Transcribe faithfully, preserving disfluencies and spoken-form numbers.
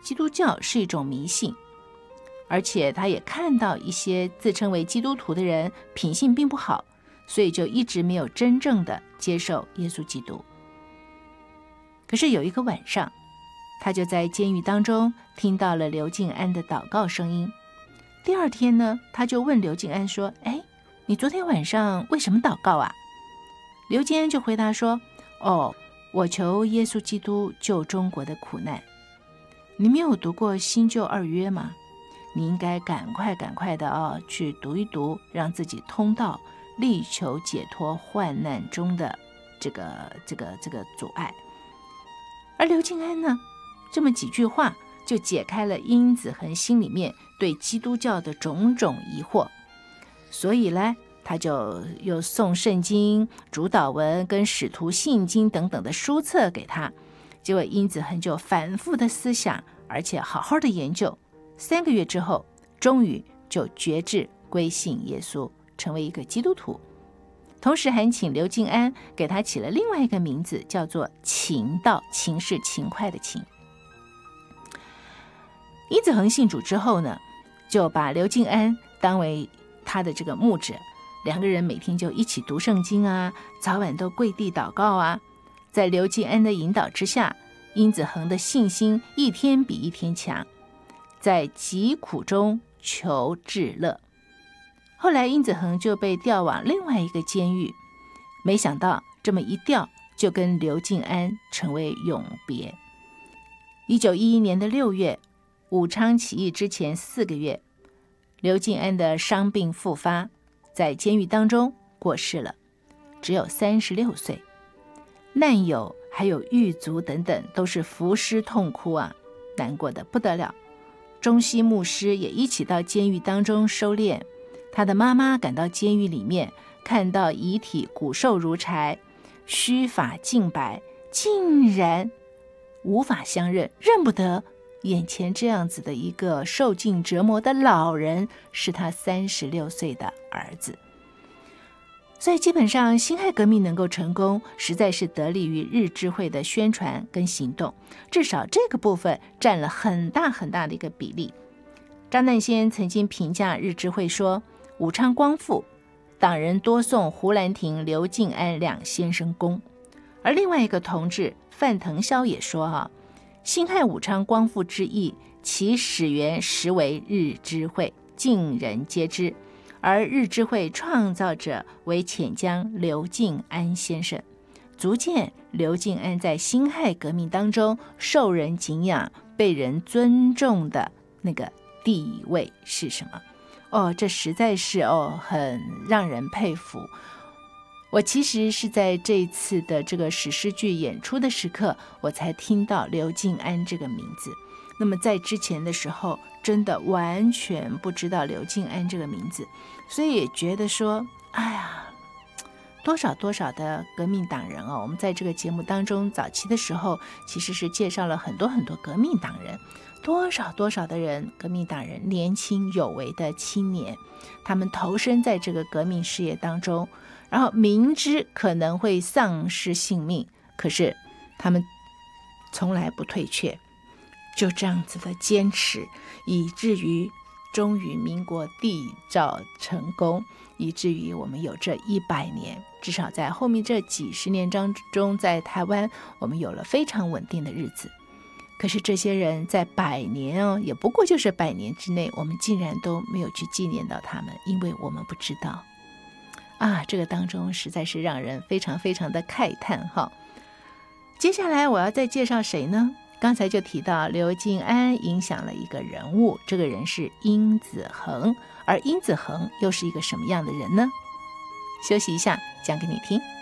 基督教是一种迷信，而且他也看到一些自称为基督徒的人品性并不好，所以就一直没有真正的接受耶稣基督。可是有一个晚上，他就在监狱当中听到了刘敬安的祷告声音。第二天呢，他就问刘敬安说：哎，你昨天晚上为什么祷告啊？刘敬安就回答说：哦，我求耶稣基督救中国的苦难。你没有读过新旧二约吗？你应该赶快赶快的哦，去读一读，让自己通道，力求解脱患难中的这个这个这个阻碍。而刘敬安呢，这么几句话就解开了殷子恒心里面对基督教的种种疑惑，所以呢，他就又送圣经、主祷文跟使徒信经等等的书册给他。结果殷子恒就反复的思想，而且好好的研究，三个月之后，终于就决志归信耶稣，成为一个基督徒。同时还请刘敬安给他起了另外一个名字，叫做勤道，勤是勤快的勤。殷子恒信主之后呢，就把刘敬安当为他的这个牧者，两个人每天就一起读圣经啊，早晚都跪地祷告啊。在刘敬安的引导之下，殷子恒的信心一天比一天强，在疾苦中求至乐。后来殷子恒就被调往另外一个监狱，没想到这么一调就跟刘敬安成为永别。一九一一年的六月，武昌起义之前四个月，刘敬安的伤病复发，在监狱当中过世了，只有三十六岁。难友还有狱卒等等都是伏尸痛哭啊，难过的不得了。中西牧师也一起到监狱当中收敛。他的妈妈赶到监狱里面，看到遗体骨瘦如柴，须发净白，竟然无法相认，认不得眼前这样子的一个受尽折磨的老人是他三十六岁的儿子。所以基本上辛亥革命能够成功，实在是得力于日知会的宣传跟行动，至少这个部分占了很大很大的一个比例。张难先曾经评价日知会说，武昌光复，党人多送胡兰亭、刘敬安两先生功。而另外一个同志范腾霄也说啊，辛亥武昌光复之役，其始源实为日知会，尽人皆知。而日知会创造者为潜江刘敬安先生，足见刘敬安在辛亥革命当中受人敬仰、被人尊重的那个地位是什么。哦，这实在是哦很让人佩服。我其实是在这一次的这个史诗剧演出的时刻，我才听到刘敬安这个名字。那么在之前的时候，真的完全不知道刘敬安这个名字，所以也觉得说，哎呀，多少多少的革命党人哦，我们在这个节目当中早期的时候，其实是介绍了很多很多革命党人，多少多少的人，革命党人年轻有为的青年，他们投身在这个革命事业当中，然后明知可能会丧失性命，可是他们从来不退却，就这样子的坚持，以至于终于民国缔造成功，以至于我们有这一百年，至少在后面这几十年当中，在台湾我们有了非常稳定的日子。可是这些人在百年哦，也不过就是百年之内，我们竟然都没有去纪念到他们，因为我们不知道啊，这个当中实在是让人非常非常的慨叹哈。接下来我要再介绍谁呢？刚才就提到刘敬安影响了一个人物，这个人是殷子恒，而殷子恒又是一个什么样的人呢？休息一下，讲给你听。